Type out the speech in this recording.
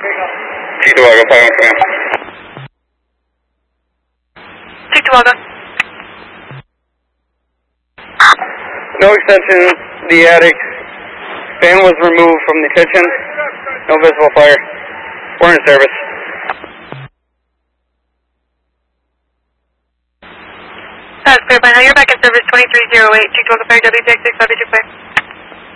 Cheektowaga, Fire Command. Cheektowaga. No extension, the attic. Fan was removed from the kitchen. No visible fire. We're in service. That's clear by now. You're back in service 2308. Cheektowaga Fire WPX 65 Digit Fire.